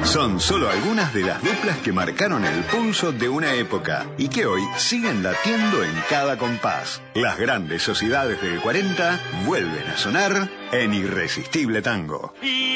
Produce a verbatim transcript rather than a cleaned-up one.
Son solo algunas de las duplas que marcaron el pulso de una época y que hoy siguen latiendo en cada compás. Las grandes sociedades del cuarenta vuelven a sonar en Irresistible Tango.